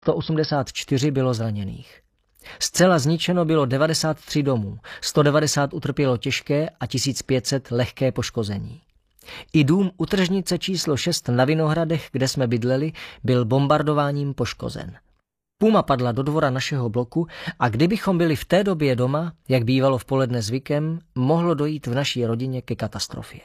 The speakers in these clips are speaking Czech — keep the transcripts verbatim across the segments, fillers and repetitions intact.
sto osmdesát čtyři bylo zraněných. Zcela zničeno bylo devadesát tři domů, sto devadesát utrpělo těžké a tisíc pět set lehké poškození. I dům u tržnice číslo šest na Vinohradech, kde jsme bydleli, byl bombardováním poškozen. Puma padla do dvora našeho bloku a kdybychom byli v té době doma, jak bývalo v poledne zvykem, mohlo dojít v naší rodině ke katastrofě.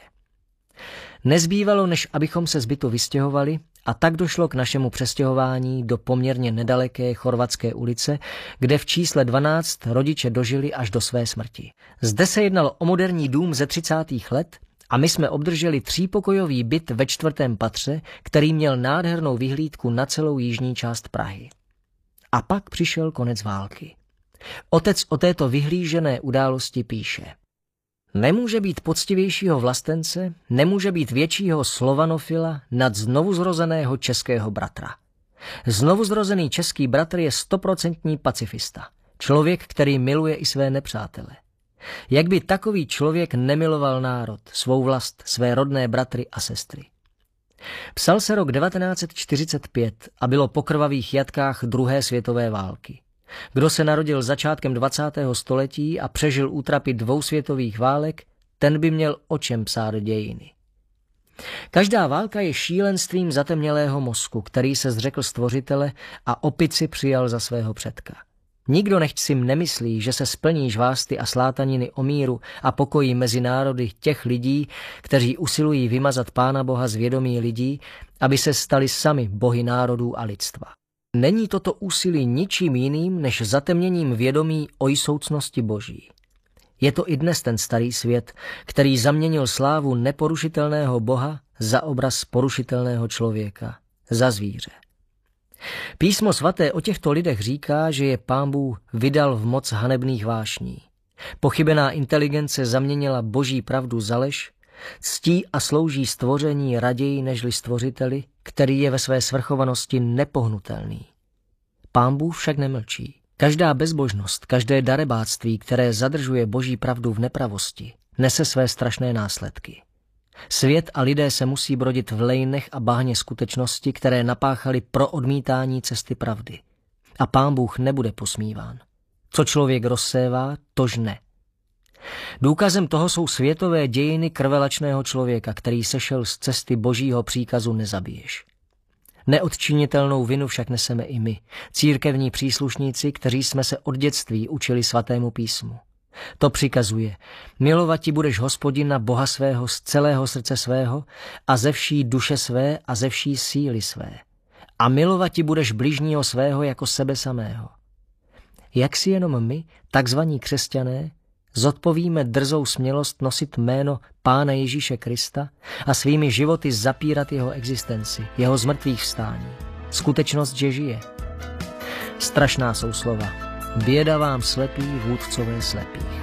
Nezbývalo, než abychom se z bytu vystěhovali, a tak došlo k našemu přestěhování do poměrně nedaleké Chorvatské ulice, kde v čísle dvanáct rodiče dožili až do své smrti. Zde se jednalo o moderní dům ze třicátých let a my jsme obdrželi třípokojový byt ve čtvrtém patře, který měl nádhernou vyhlídku na celou jižní část Prahy. A pak přišel konec války. Otec o této vyhlížené události píše: Nemůže být poctivějšího vlastence, nemůže být většího slovanofila nad znovuzrozeného českého bratra. Znovuzrozený český bratr je stoprocentní pacifista. Člověk, který miluje i své nepřátele. Jak by takový člověk nemiloval národ, svou vlast, své rodné bratry a sestry. Psal se rok devatenáct set čtyřicet pět a bylo po krvavých jatkách druhé světové války. Kdo se narodil začátkem dvacátého století a přežil útrapy dvou světových válek, ten by měl o čem psát dějiny. Každá válka je šílenstvím zatemnělého mozku, který se zřekl stvořitele a opici přijal za svého předka. Nikdo nechť si nemyslí, že se splní žvásty a slátaniny o míru a pokoji mezi národy těch lidí, kteří usilují vymazat Pána Boha z vědomí lidí, aby se stali sami bohy národů a lidstva. Není toto úsilí ničím jiným než zatemněním vědomí o jsoucnosti Boží. Je to i dnes ten starý svět, který zaměnil slávu neporušitelného Boha za obraz porušitelného člověka, za zvíře. Písmo svaté o těchto lidech říká, že je Pán Bůh vydal v moc hanebných vášní. Pochybená inteligence zaměnila Boží pravdu za lež, ctí a slouží stvoření raději nežli stvořiteli, který je ve své svrchovanosti nepohnutelný. Pán Bůh však nemlčí. Každá bezbožnost, každé darebáctví, které zadržuje Boží pravdu v nepravosti, nese své strašné následky. Svět a lidé se musí brodit v lejnech a bahně skutečnosti, které napáchali pro odmítání cesty pravdy. A Pán Bůh nebude posmíván. Co člověk rozsévá, to žne. Důkazem toho jsou světové dějiny krvelačného člověka, který sešel z cesty Božího příkazu nezabiješ. Neodčinitelnou vinu však neseme i my, církevní příslušníci, kteří jsme se od dětství učili svatému písmu. To přikazuje: milovati budeš Hospodina Boha svého z celého srdce svého a ze vší duše své a ze vší síly své. A milovati budeš bližního svého jako sebe samého. Jak si jenom my, takzvaní křesťané, zodpovíme drzou smělost nosit jméno Pána Ježíše Krista a svými životy zapírat jeho existenci, jeho zmrtvých vstání, skutečnost, že žije. Strašná jsou slova. Běda vám slepí, vůdcové slepých.